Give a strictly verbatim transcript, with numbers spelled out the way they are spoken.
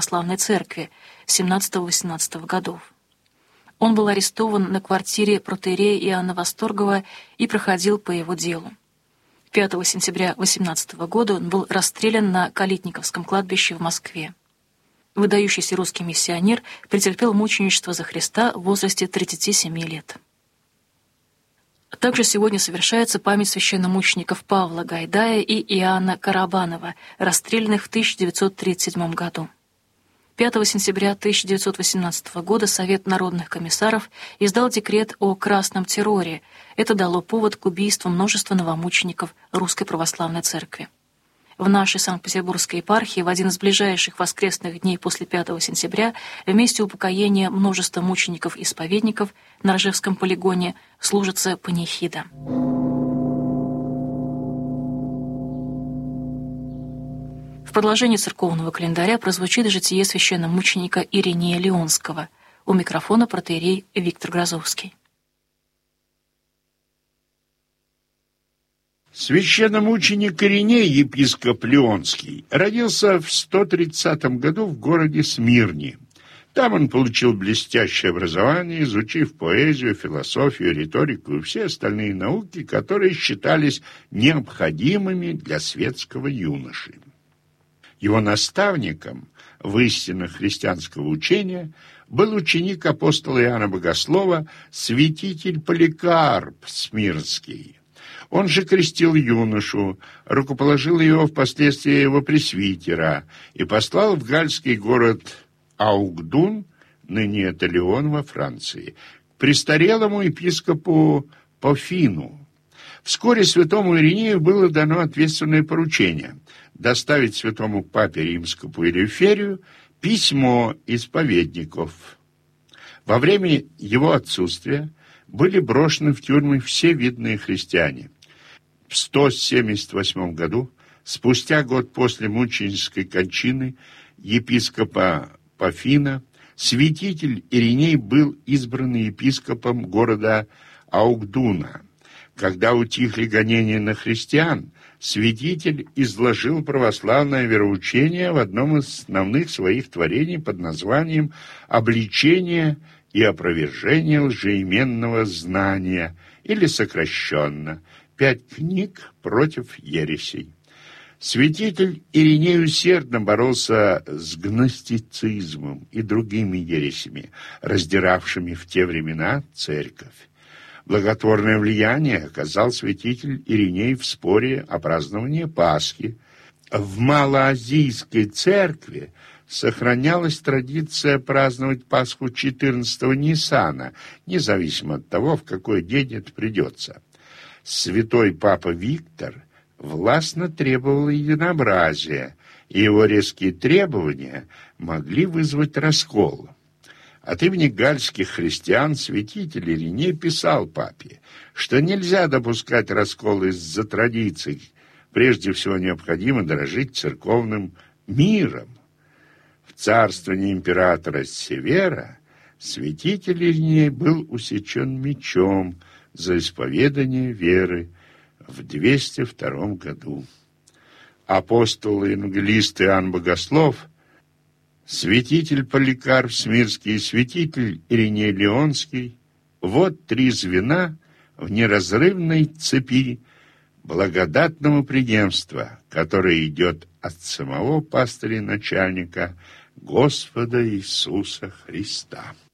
православной церкви семнадцатого-восемнадцатого годов. Он был арестован на квартире протоиерея Иоанна Восторгова и проходил по его делу. пятого сентября восемнадцатого года он был расстрелян на Калитниковском кладбище в Москве. Выдающийся русский миссионер претерпел мученичество за Христа в возрасте тридцати семи лет. Также сегодня совершается память священномучеников Павла Гайдая и Иоанна Карабанова, расстрелянных в тысяча девятьсот тридцать седьмом году. пятого сентября тысяча девятьсот восемнадцатого года Совет народных комиссаров издал декрет о красном терроре. Это дало повод к убийству множества новомучеников Русской Православной Церкви. В нашей Санкт-Петербургской епархии в один из ближайших воскресных дней после пятого сентября вместе упокоения множества мучеников-исповедников на Ржевском полигоне служится панихида. В продолжении церковного календаря прозвучит житие священномученика Иринея Леонского. У микрофона протоиерей Виктор Грозовский. Священномученик Ириней, епископ Леонский, родился в сто тридцатом году в городе Смирне. Там он получил блестящее образование, изучив поэзию, философию, риторику и все остальные науки, которые считались необходимыми для светского юноши. Его наставником в истинах христианского учения был ученик апостола Иоанна Богослова, святитель Поликарп Смирнский. Он же крестил юношу, рукоположил его впоследствии его пресвитера и послал в гальский город Аугдун, ныне это Лион во Франции, к престарелому епископу Пофину. Вскоре святому Иринею было дано ответственное поручение – доставить святому папе римскому Елеферию письмо исповедников. Во время его отсутствия были брошены в тюрьмы все видные христиане. В сто семьдесят восьмом году, спустя год после мученической кончины епископа Пофина, святитель Ириней был избран епископом города Аугдуна. Когда утихли гонения на христиан, святитель изложил православное вероучение в одном из основных своих творений под названием «Обличение и опровержение лжеименного знания», или сокращенно «Пять книг против ересей». Святитель Ириней усердно боролся с гностицизмом и другими ересями, раздиравшими в те времена церковь. Благотворное влияние оказал святитель Ириней в споре о праздновании Пасхи. В Малоазийской церкви сохранялась традиция праздновать Пасху четырнадцатого Ниссана, независимо от того, в какой день это придется. Святой Папа Виктор властно требовал единообразия, и его резкие требования могли вызвать раскол. От имени гальских христиан святитель Ириней писал папе, что нельзя допускать раскол из-за традиций, прежде всего необходимо дорожить церковным миром. В царствовании императора Севера святитель Ириней был усечен мечом за исповедание веры в двести втором году. Апостол и евангелист Иоанн Богослов, святитель Поликарп Смирнский и святитель Ириней Леонский — вот три звена в неразрывной цепи благодатного преемства, которое идет от самого пастыря-начальника Господа Иисуса Христа.